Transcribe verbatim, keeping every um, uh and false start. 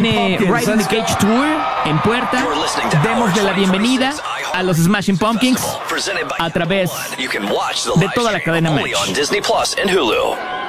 Viene Riding the Cage Tour en puerta. Démosle la bienvenida a los Smashing Pumpkins a través de toda la cadena Match.